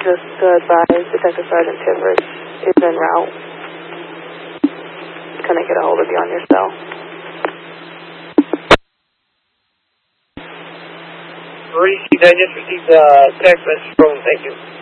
Just to advise, Detective Sergeant Tibbert is en route. Couldn't get a hold of you on your cell. Received. I just received a text message from him. Thank you.